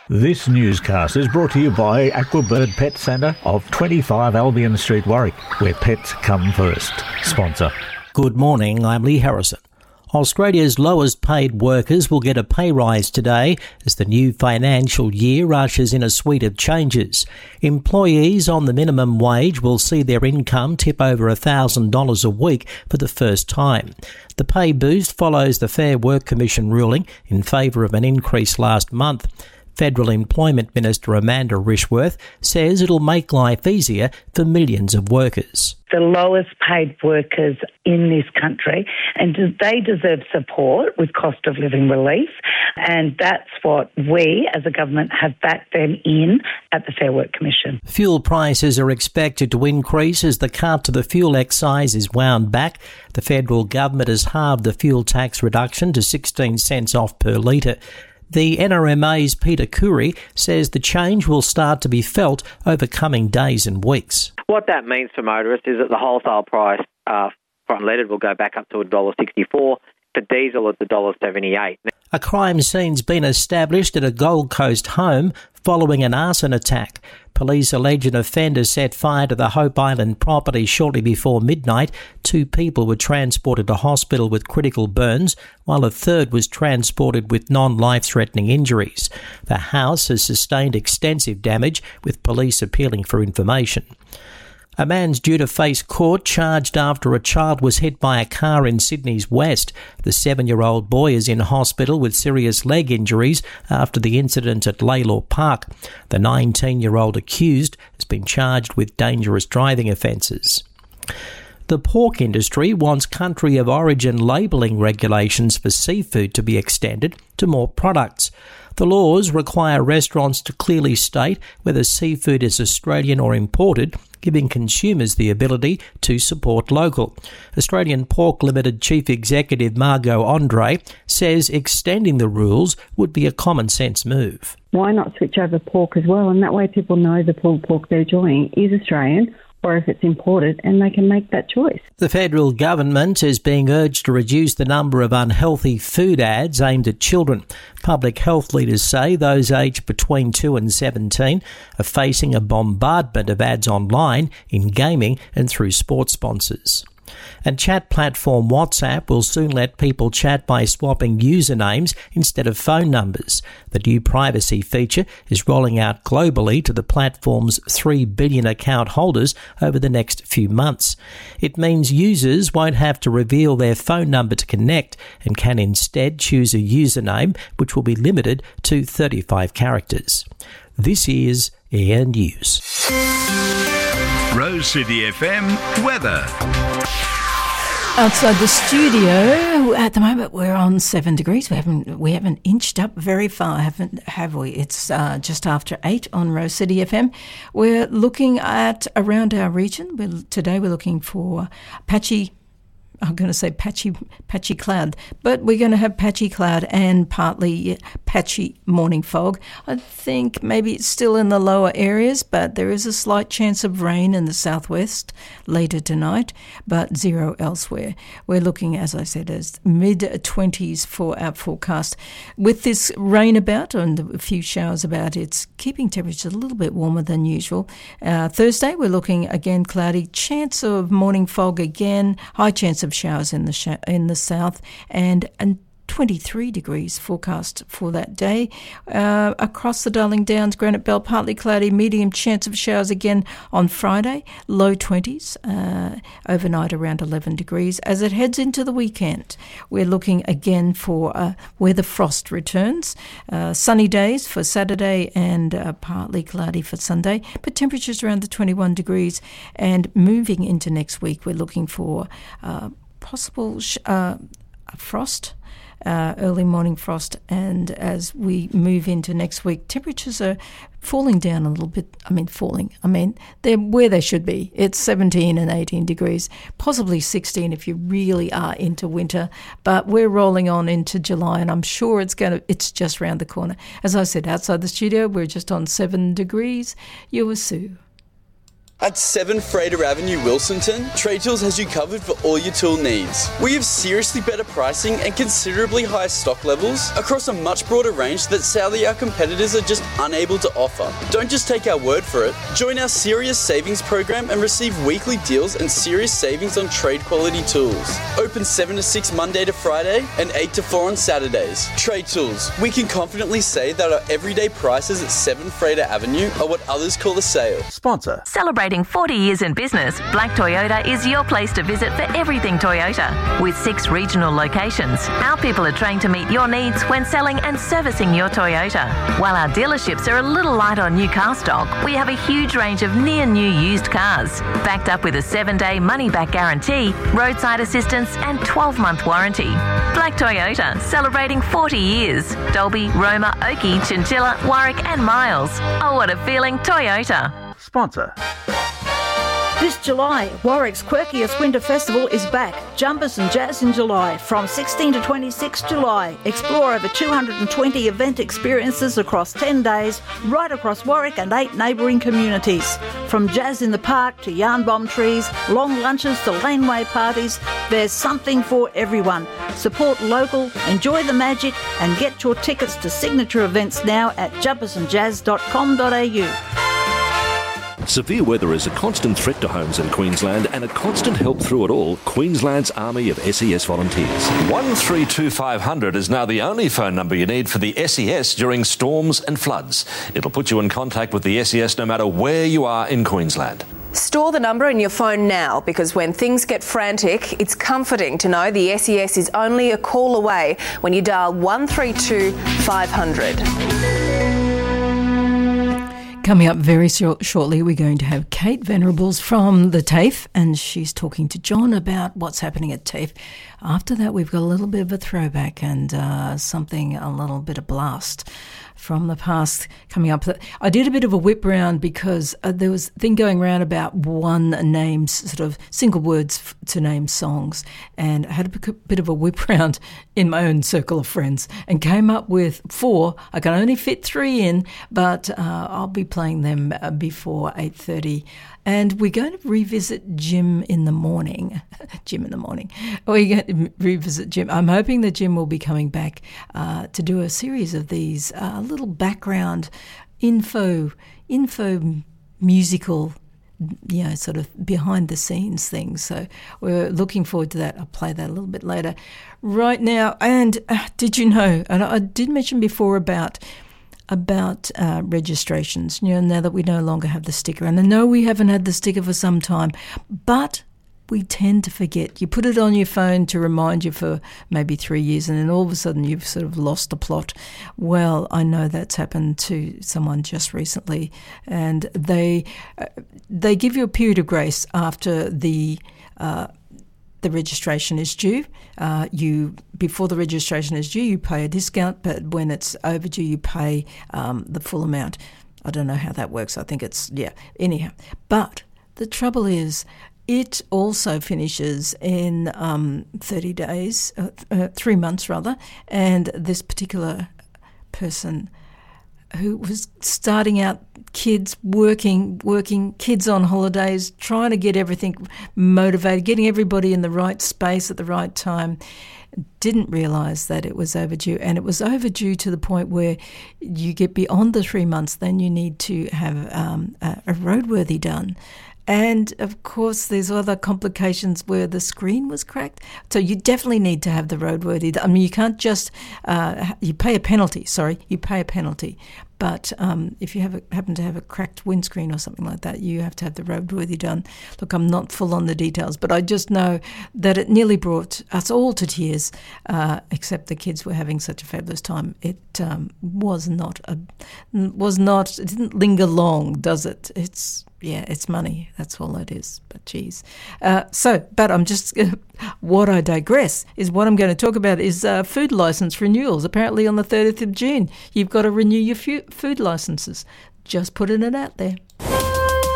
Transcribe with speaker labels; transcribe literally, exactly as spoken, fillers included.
Speaker 1: This newscast is brought to you by Aquabird Pet Centre of twenty-five Albion Street, Warwick, where pets come first. Sponsor.
Speaker 2: Good morning, I'm Lee Harrison. Australia's lowest paid workers will get a pay rise today as the new financial year ushers in a suite of changes. Employees on the minimum wage will see their income tip over one thousand dollars a week for the first time. The pay boost follows the Fair Work Commission ruling in favour of an increase last month. Federal Employment Minister Amanda Rishworth says it'll make life easier for millions of workers.
Speaker 3: The lowest paid workers in this country, and they deserve support with cost of living relief, and that's what we as a government have backed them in at the Fair Work Commission.
Speaker 2: Fuel prices are expected to increase as the cut to the fuel excise is wound back. The federal government has halved the fuel tax reduction to sixteen cents off per litre. The N R M A's Peter Curry says the change will start to be felt over coming days and weeks.
Speaker 4: What that means for motorists is that the wholesale price uh, for unleaded will go back up to one dollar sixty-four. For diesel, it's one dollar seventy-eight.
Speaker 2: A crime scene's been established at a Gold Coast home following an arson attack. Police allege an offender set fire to the Hope Island property shortly before midnight. Two people were transported to hospital with critical burns, while a third was transported with non-life-threatening injuries. The house has sustained extensive damage, with police appealing for information. A man's due to face court charged after a child was hit by a car in Sydney's west. The seven-year-old boy is in hospital with serious leg injuries after the incident at Laylaw Park. The nineteen-year-old accused has been charged with dangerous driving offences. The pork industry wants country of origin labelling regulations for seafood to be extended to more products. The laws require restaurants to clearly state whether seafood is Australian or imported, giving consumers the ability to support local. Australian Pork Limited Chief Executive Margot Andre says extending the rules would be a common sense move.
Speaker 5: Why not switch over pork as well? And that way people know the pulled pork they're enjoying is Australian, or if it's imported, and they can make that choice.
Speaker 2: The federal government is being urged to reduce the number of unhealthy food ads aimed at children. Public health leaders say those aged between two and seventeen are facing a bombardment of ads online, in gaming and through sports sponsors. And chat platform WhatsApp will soon let people chat by swapping usernames instead of phone numbers. The new privacy feature is rolling out globally to the platform's three billion account holders over the next few months. It means users won't have to reveal their phone number to connect and can instead choose a username which will be limited to thirty-five characters. This is Air News.
Speaker 6: Rose City F M weather.
Speaker 7: Outside the studio, at the moment we're on seven degrees. We haven't we haven't inched up very far, haven't have we? It's uh, just after eight on Rose City F M. We're looking at around our region. We're, today we're looking for patchy. I'm going to say patchy, patchy cloud, but we're going to have patchy cloud and partly patchy morning fog. I think maybe it's still in the lower areas, but there is a slight chance of rain in the southwest later tonight, but zero elsewhere. We're looking, as I said, as mid-twenties for our forecast. With this rain about and a few showers about, it's keeping temperatures a little bit warmer than usual. Uh, Thursday, we're looking again cloudy, chance of morning fog again, high chance of of showers in the sh- in the south, and and twenty-three degrees forecast for that day. Uh, across the Darling Downs, Granite Belt, partly cloudy, medium chance of showers again on Friday, low twenties, uh, overnight around eleven degrees. As it heads into the weekend, we're looking again for uh, where the frost returns. Uh, sunny days for Saturday and uh, partly cloudy for Sunday, but temperatures around the twenty-one degrees. And moving into next week, we're looking for uh, possible sh- uh, frost. Uh, early morning frost, and as we move into next week, temperatures are falling down a little bit. I mean, falling. I mean, they're where they should be. It's seventeen and eighteen degrees, possibly sixteen if you really are into winter. But we're rolling on into July, and I'm sure it's going to. It's just round the corner. As I said, outside the studio, we're just on seven degrees. You were Sue.
Speaker 8: At seven Frater Avenue, Wilsonton, Trade Tools has you covered for all your tool needs. We have seriously better pricing and considerably higher stock levels across a much broader range that sadly our competitors are just unable to offer. Don't just take our word for it. Join our Serious Savings program and receive weekly deals and serious savings on trade quality tools. Open seven to six Monday to Friday and eight to four on Saturdays. Trade Tools. We can confidently say that our everyday prices at seven Frater Avenue are what others call a sale.
Speaker 9: Sponsor.
Speaker 10: Celebrating forty years in business, Black Toyota is your place to visit for everything Toyota. With six regional locations, our people are trained to meet your needs when selling and servicing your Toyota. While our dealerships are a little light on new car stock, we have a huge range of near-new used cars, backed up with a seven-day money-back guarantee, roadside assistance and twelve-month warranty. Black Toyota, celebrating forty years. Dolby, Roma, Oakey, Chinchilla, Warwick and Miles. Oh, what a feeling, Toyota.
Speaker 9: Sponsor.
Speaker 11: This July, Warwick's quirkiest winter festival is back. Jumpers and Jazz in July. From sixteenth to twenty-sixth July. Explore over two hundred twenty event experiences across ten days, right across Warwick and eight neighbouring communities. From jazz in the park to yarn bomb trees, long lunches to laneway parties, there's something for everyone. Support local, enjoy the magic and get your tickets to signature events now at jumpers and jazz dot com dot a u.
Speaker 12: Severe weather is a constant threat to homes in Queensland and a constant help through it all. Queensland's army of S E S volunteers.
Speaker 13: one three two five hundred is now the only phone number you need for the S E S during storms and floods. It'll put you in contact with the S E S no matter where you are in Queensland.
Speaker 14: Store the number in your phone now, because when things get frantic, it's comforting to know the S E S is only a call away when you dial one three two five hundred.
Speaker 7: Coming up very short, shortly, we're going to have Kate Venerables from the TAFE, and she's talking to John about what's happening at TAFE. After that, we've got a little bit of a throwback and uh, something, a little bit of blast from the past coming up. I did a bit of a whip round because uh, there was a thing going around about one names, sort of single words f- to name songs, and I had a bit of a whip round in my own circle of friends and came up with four. I can only fit three in, but uh, I'll be playing them before eight thirty. And we're going to revisit Jim in the morning. Jim in the morning. We're going to revisit Jim. I'm hoping that Jim will be coming back uh, to do a series of these uh, little background info, info musical, you know, sort of behind the scenes things. So we're looking forward to that. I'll play that a little bit later. Right now, and uh, did you know, and I did mention before about about uh, registrations, you know, now that we no longer have the sticker. And I know we haven't had the sticker for some time, but we tend to forget. You put it on your phone to remind you for maybe three years, and then all of a sudden you've sort of lost the plot. Well, I know that's happened to someone just recently, and they uh, they give you a period of grace after the uh, the registration is due. Uh, you before the registration is due, you pay a discount, but when it's overdue, you pay um, the full amount. I don't know how that works. I think it's yeah. Anyhow, but the trouble is, it also finishes in um, thirty days, uh, uh, three months rather, and this particular person who was starting out, kids working, working, kids on holidays, trying to get everything motivated, getting everybody in the right space at the right time, didn't realise that it was overdue. And it was overdue to the point where you get beyond the three months, then you need to have um, a, a roadworthy done. And, of course, there's other complications where the screen was cracked. So you definitely need to have the roadworthy. I mean, you can't just uh, – you pay a penalty, sorry. You pay a penalty. But um, if you have a, happen to have a cracked windscreen or something like that, you have to have the roadworthy done. Look, I'm not full on the details, but I just know that it nearly brought us all to tears, uh, except the kids were having such a fabulous time. It um, was not a – was not – it didn't linger long, does it? It's – yeah, it's money. That's all it is. But geez. Uh, so, but I'm just, what I digress is what I'm going to talk about is uh, food licence renewals. Apparently on the thirtieth of June, you've got to renew your fu- food licences. Just putting it out there.